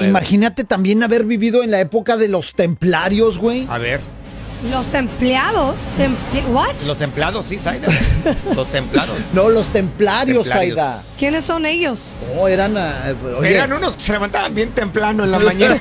imagínate también haber vivido en la época de los templarios, güey. A ver. Los templados. ¿What? Los templados, sí, Zaida. Los templados. No, los templarios, Zaida. ¿Quiénes son ellos? No, eran... oye, Eran unos que se levantaban bien temprano en la mañana.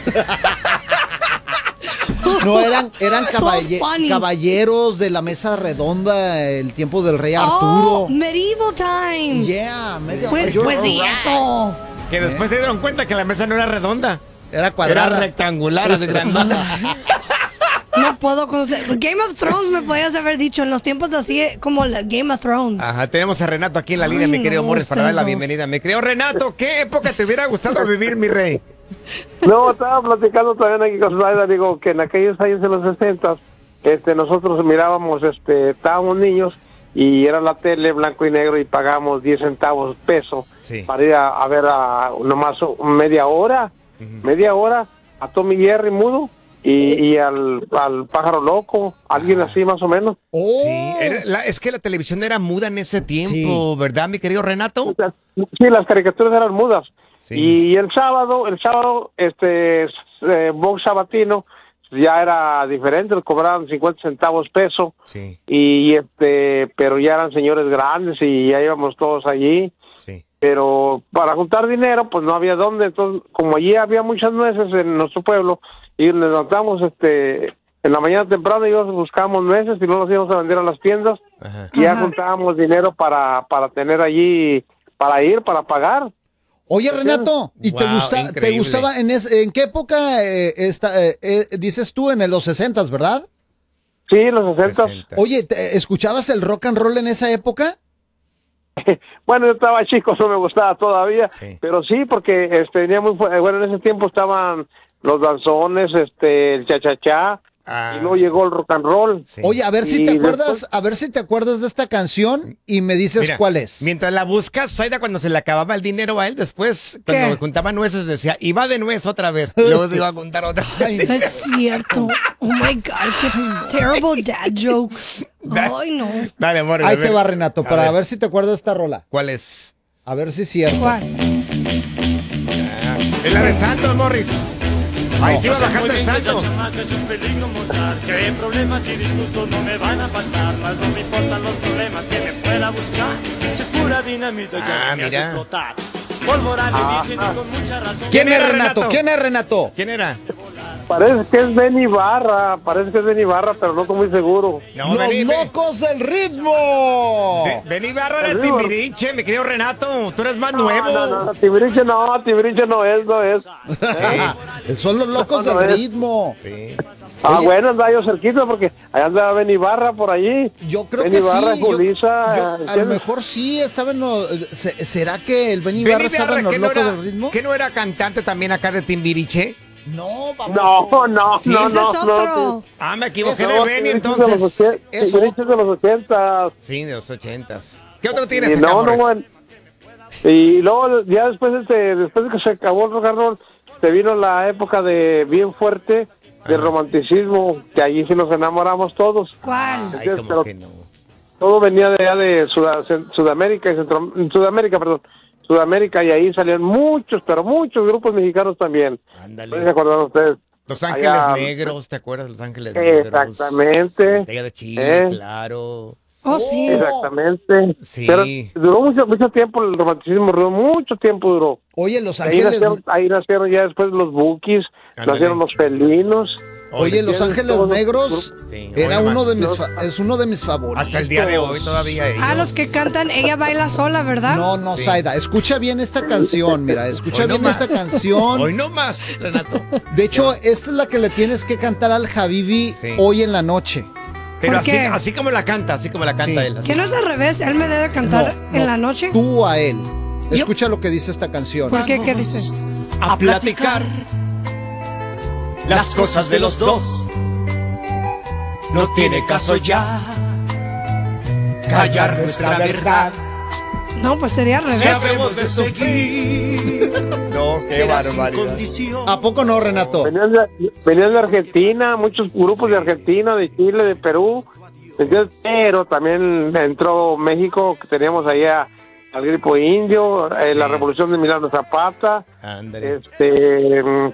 no, eran So funny. caballeros de la mesa redonda, el tiempo del rey Arturo. Oh, medieval times. Yeah, medio... Pues sí, eso. Que después se dieron cuenta que la mesa no era redonda. Era Era cuadrada. rectangular, así grandota. No puedo conocer. Game of Thrones me podías haber dicho en los tiempos de así como la Game of Thrones. Ajá, tenemos a Renato aquí en la línea, mi querido no, Morris, para darle la ustedes dos. bienvenida. Mi querido Renato, ¿qué época te hubiera gustado vivir, mi rey? No, estaba platicando también aquí con Zaida, digo que en aquellos años de los 60 nosotros mirábamos, estábamos niños y era la tele blanco y negro y pagábamos 10 centavos peso Sí. para ir a ver nomás media hora a Tommy Jerry mudo y al pájaro loco, alguien así más o menos. Oh. Sí, es que la televisión era muda en ese tiempo, ¿verdad, mi querido Renato? Sí, las caricaturas eran mudas. Sí. Y el sábado, box sabatino ya era diferente, nos cobraban 50 centavos peso. Sí, Pero ya eran señores grandes y ya íbamos todos allí. sí. Pero para juntar dinero, pues no había dónde. Entonces, como allí había muchas nueces en nuestro pueblo, y nos levantamos en la mañana temprano y buscábamos nueces y luego los íbamos a vender a las tiendas. Ajá. Y ya Ajá. juntábamos dinero para tener allí, para pagar. Oye, Renato, ¿y te Wow, te increíble. gustaba en qué época dices tú en los 60s, verdad? Sí, en los 60. 60. Oye, ¿escuchabas el rock and roll en esa época? Bueno, yo estaba chico, no me gustaba todavía, Sí. pero sí, porque venía bueno, en ese tiempo estaban los danzones, el cha-cha-cha, Ah, y luego llegó el rock and roll. sí. Oye, a ver si Y te acuerdas, después- a ver si te acuerdas de esta canción y me dices Mira, cuál es. Mientras la buscas, Zaida, cuando se le acababa el dinero a él, después, cuando juntaba nueces, decía, y va de nuez otra vez. Y luego se iba a juntar otra vez. Es cierto. Oh my God, qué terrible dad joke. Ay, no. Dale, amor. Ahí te va, Renato, A para ver. ver si te acuerdas de esta rola. ¿Cuál es? A ver si es cierto. ¿Cuál? Es la de Santos, Morris. Ahí sí va Yo sé muy bajando el bien que esa salto. chamaca es un peligro mortal, que problemas y disgustos no me van a faltar, mas no me importan los problemas que me pueda buscar. Si es pura dinamita ya Ah, me hace mira. explotar. Pólvora le dicen y con mucha razón. ¿Quién es era Renato? Renato? ¿Quién es Renato? ¿Quién era? Parece que es Benny Barra, pero no estoy muy seguro. No, ¡Los vení, locos del ritmo! Vení, Barra de Timbiriche, mi querido Renato. Tú eres más nuevo. No, Timbiriche no es. Son los locos No, no del es. ritmo. Sí. Bueno, andaba yo cerquita porque allá andaba Benny Barra por allí. Yo creo Benny que Barra, sí. Julissa, A lo ¿entiendes? mejor sí estaba en los... ¿Será que el Benny Benny Barra estaba Barra, en los ¿que no locos era, del ritmo? que no era cantante también acá de Timbiriche? No, vamos. No, Sí, no, Ese es otro. no. Ah, me equivoqué Eso, de Benny entonces. Eso. Timbiriche de los 80. Sí, de los 80s. ¿Qué otro tienes acá, No, Morris? bueno. Y luego, ya después de que se acabó el rock and roll, se vino la época de bien fuerte, de romanticismo, que allí sí nos enamoramos todos. ¿Cuál? Ay, como Pero- que no. Todo venía de allá de Sudamérica y Sudamérica, y ahí salían muchos, pero muchos grupos mexicanos también. ¿No se Ándale. acuerdan ustedes? Los Ángeles Allá- Negros, ¿te acuerdas de Los Ángeles Negros? Exactamente. Botella de Chile, ¿Eh? claro. Oh, sí. Exactamente. Sí. Pero duró mucho tiempo, el romanticismo duró mucho tiempo, duró. Oye, Los Ahí Ángeles... nacieron ya después los Bukis, Ándale. nacieron los Felinos. Oye, Los ¿Entiendes? Ángeles Todos los Negros Sí, era hoy uno nomás. de es uno de mis favoritos. Hasta el día de hoy todavía ellos. Ah, los que cantan Ella Baila Sola, ¿verdad? No, Sí. Zaida, escucha bien esta canción, mira, escucha Hoy bien nomás. esta canción. Hoy no más, Renato. De hecho, esta es la que le tienes que cantar al Habibi Sí. hoy en la noche. Pero ¿Por así, qué? así como la canta, así como la canta Sí. él. así. ¿Que no es al revés? ¿Él me debe cantar No, en no, la noche? Tú a él. Escucha lo que dice esta canción. ¿Por qué? ¿Qué dice? A platicar las cosas de los dos. No tiene caso ya callar nuestra verdad. No, pues sería al Si revés. habemos de sufrir, No, será sin condición. ¿A poco no, Renato? Venían de Argentina, muchos grupos de Argentina, de Chile, de Perú. ¿Entiendes? Pero también entró México, que teníamos ahí al Grupo Indio, la Revolución de Emiliano Zapata. Ándale.